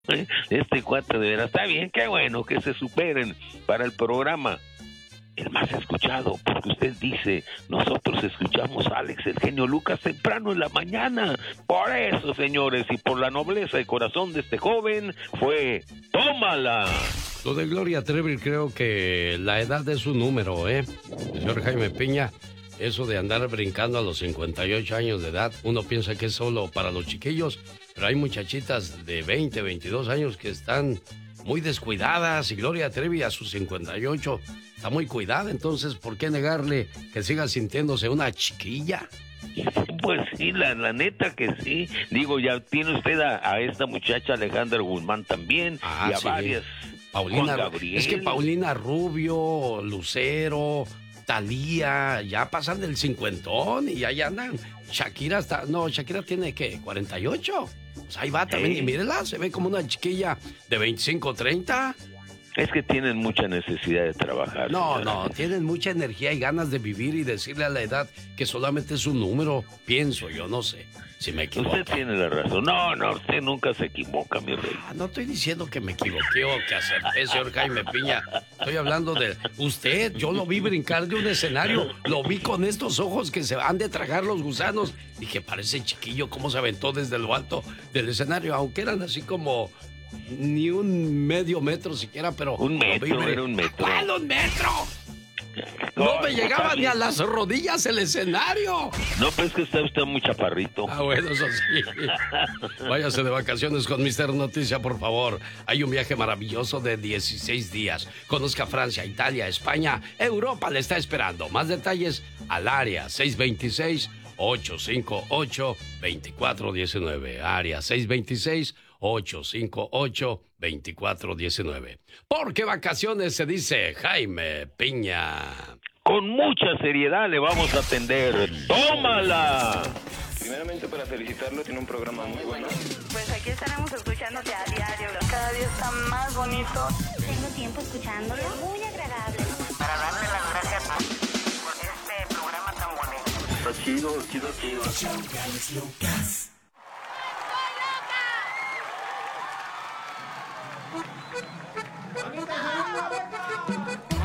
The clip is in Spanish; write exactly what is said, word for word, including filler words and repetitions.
Este cuate de veras, está bien, qué bueno que se superen para el programa. El más escuchado, porque usted dice, nosotros escuchamos a Alex, el genio Lucas, temprano en la mañana. Por eso, señores, y por la nobleza de corazón de este joven, fue tómala. Lo de Gloria Trevi, creo que la edad es un número, ¿eh? Señor Jaime Piña, eso de andar brincando a los cincuenta y ocho años de edad, uno piensa que es solo para los chiquillos, pero hay muchachitas de veinte, veintidós años que están muy descuidadas, y Gloria Trevi a sus cincuenta y ocho está muy cuidada. Entonces, ¿por qué negarle que siga sintiéndose una chiquilla? Pues sí, la, la neta que sí. Digo, ya tiene usted a, a esta muchacha Alejandra Guzmán también, ah, y a sí. varias. Paulina, es que Paulina Rubio, Lucero, Thalía, ya pasan del cincuentón y ya andan. Shakira está, no, Shakira tiene, ¿qué? ¿cuarenta y ocho? Pues ahí va también, ¿Eh? Y mírela, se ve como una chiquilla de veinticinco, treinta. Es que tienen mucha necesidad de trabajar. No, señora. no, tienen mucha energía y ganas de vivir y decirle a la edad que solamente es un número, pienso yo, no sé si me equivoco. Usted tiene la razón. No, no, usted nunca se equivoca, mi rey. Ah, no estoy diciendo que me equivoqué o que acerté, señor Jaime Piña. Estoy hablando de usted. Yo lo vi brincar de un escenario, lo vi con estos ojos que se han de tragar los gusanos. Dije, parece chiquillo cómo se aventó desde lo alto del escenario, aunque eran así como ni un medio metro siquiera, pero... Un metro, era un metro. ¿Cuál un metro? No me llegaba ni a las rodillas el escenario. No, pues que está usted muy chaparrito. Ah, bueno, eso sí. Váyase de vacaciones con mister Noticia, por favor. Hay un viaje maravilloso de dieciséis días. Conozca Francia, Italia, España, Europa le está esperando. Más detalles al área seis dos seis, ocho cinco ocho, dos cuatro uno nueve. Área seis dos seis, ocho cinco ocho, dos cuatro uno nueve. Porque vacaciones se dice Jaime Piña. Con mucha seriedad le vamos a atender. ¡Tómala! Primeramente para felicitarlo, tiene un programa muy bueno. Pues aquí estaremos escuchándote a diario. Cada día está más bonito. Tengo tiempo escuchándolo. Muy agradable. Para darle las gracias por este programa tan bonito. Está chido, chido, chido.